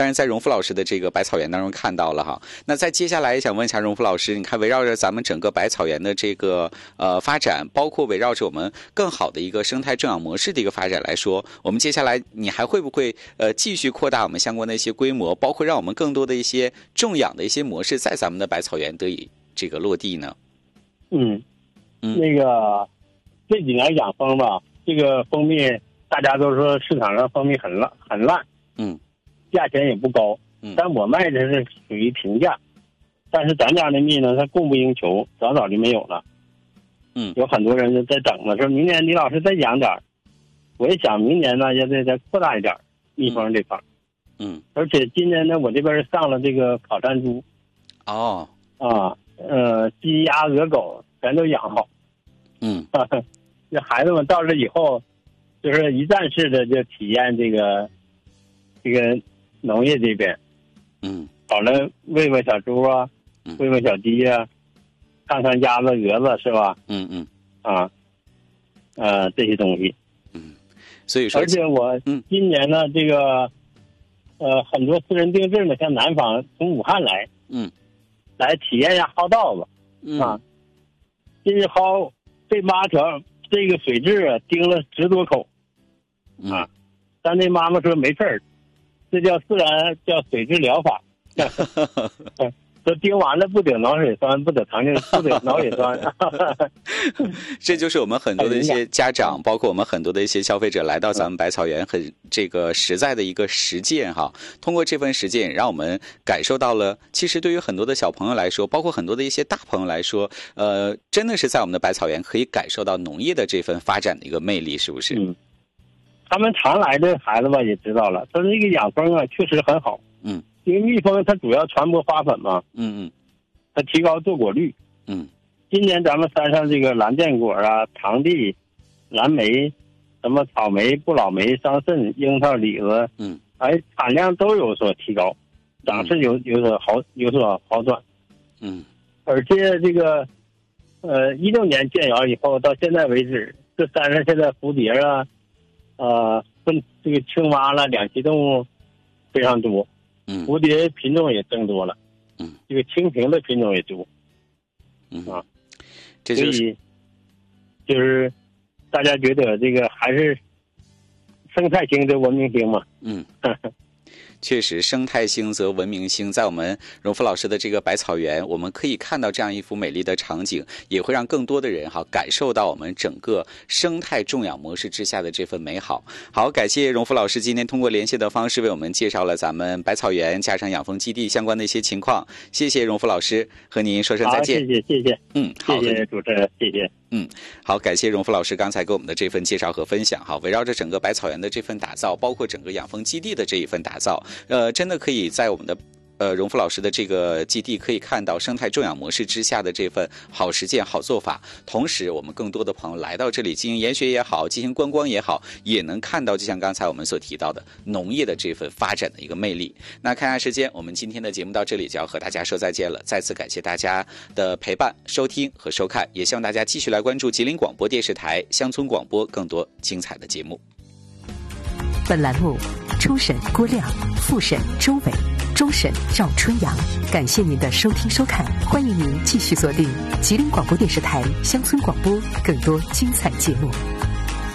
当然在荣福老师的这个百草园当中看到了哈。那在接下来也想问一下荣福老师，你看围绕着咱们整个百草园的这个发展，包括围绕着我们更好的一个生态种养模式的一个发展来说，我们接下来你还会不会继续扩大我们相关的一些规模，包括让我们更多的一些种养的一些模式在咱们的百草园得以这个落地呢？ 那个这几年养蜂吧，这个蜂蜜大家都说市场上蜂蜜很烂，价钱也不高，但我卖的是属于平价，但是咱家的蜜呢，它供不应求，早就没有了。有很多人就在等了，说明年李老师再养点。我也想明年呢，要再扩大一点蜜蜂这块。而且今年呢，我这边上了这个烤山猪。鸡鸭鹅狗全都养好。这孩子们到这以后，就是一站式的就体验这个农业这边。好了，喂喂小猪啊，喂喂小鸡啊，看看鸭子鹅子是吧？这些东西。 所以说， 而且我今年呢，这个很多私人定制呢，像南方从武汉来，来体验一下薅稻子。这是薅这8条这个水蛭啊，叮了10多口。但那妈妈说没事儿，这叫自然，叫水蛭疗法。说叮完了不得脑血栓，不得糖尿病，不得脑血栓。 这就是我们很多的一些家长，包括我们很多的一些消费者来到咱们百草园，很这个实在的一个实践哈。通过这份实践，让我们感受到了，其实对于很多的小朋友来说，包括很多的一些大朋友来说，真的是在我们的百草园可以感受到农业的这份发展的一个魅力，是不是？ 他们常来的孩子吧也知道了，说这个养蜂啊确实很好。因为蜜蜂它主要传播花粉嘛，它提高坐果率。今年咱们山上这个蓝靛果啊、堂地、蓝莓、什么草莓、不老莓、桑葚、樱桃、李子，产量都有所提高，长势有所好转。而且这个16年建窑以后到现在为止，这山上现在蝴蝶啊，这个青蛙啦、两栖动物非常多。蝴蝶品种也增多了，这个蜻蜓的品种也多， 这就是大家觉得这个还是生态兴则文明兴嘛。 确实，生态兴则文明兴。在我们荣福老师的这个百草园，我们可以看到这样一幅美丽的场景，也会让更多的人感受到我们整个生态种养模式之下的这份美好。好，感谢荣福老师今天通过连线的方式为我们介绍了咱们百草园加上养蜂基地相关的一些情况。谢谢荣福老师，和您说声再见。 谢谢。 好， 谢谢主持人，谢谢。 好，感谢荣福老师刚才给我们的这份介绍和分享。围绕着整个百草园的这份打造，包括整个养蜂基地的这一份打造，真的可以在我们的荣福老师的这个基地可以看到生态种养模式之下的这份好实践、好做法。同时，我们更多的朋友来到这里进行研学也好，进行观光也好，也能看到就像刚才我们所提到的农业的这份发展的一个魅力。那看下时间，我们今天的节目到这里就要和大家说再见了。再次感谢大家的陪伴、收听和收看，也希望大家继续来关注吉林广播电视台乡村广播更多精彩的节目。 本栏目初审郭亮，复审周伟，终审赵春阳。感谢您的收听收看，欢迎您继续锁定吉林广播电视台乡村广播更多精彩节目。